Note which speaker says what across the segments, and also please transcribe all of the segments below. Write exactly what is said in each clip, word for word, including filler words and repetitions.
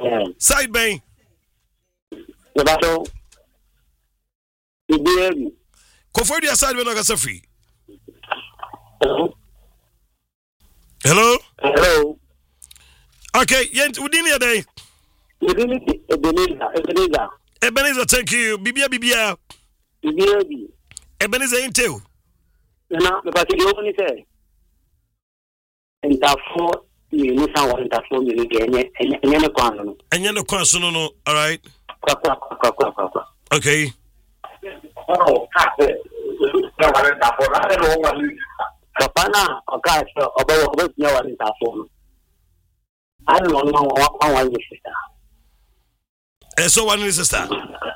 Speaker 1: Side bang.
Speaker 2: The battle. The baby.
Speaker 1: Comfort your side when I got free.
Speaker 2: Hello.
Speaker 1: Hello.
Speaker 2: Hello.
Speaker 1: Okay, yent within your day.
Speaker 2: Ebenezer. Ebenezer.
Speaker 1: Ebenezer, thank you. Bibia Bibia.
Speaker 2: Baby.
Speaker 1: Ebenezer Intel.
Speaker 2: Now, the party only say. And that four you sound that four you again and then a quan.
Speaker 1: And you're the question, no, all right. Okay.
Speaker 2: Oh, Papa, okay, so about no one in that phone. I don't know what one is sister.
Speaker 1: And so one is sister.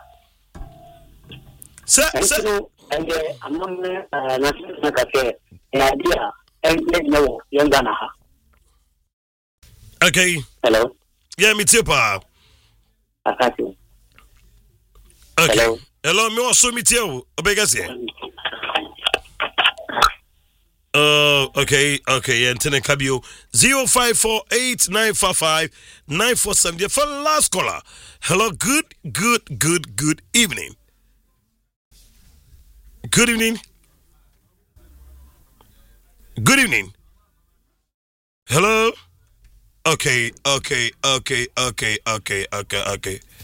Speaker 1: Sir, sir,
Speaker 2: and among the national cafe, an idea, and no, young Ghana.
Speaker 1: Okay.
Speaker 2: Hello.
Speaker 1: Yeah, me too, pa.
Speaker 2: I got you.
Speaker 1: Okay.
Speaker 2: Hello.
Speaker 1: Hello, me also meet you. Obegasi. Uh, okay, okay. And ten Cabio zero five four eight nine four five nine four seven. For last caller. Hello, good, good, good, good evening. Good evening. Good evening. Hello. Okay, okay, okay, okay, okay, okay, okay.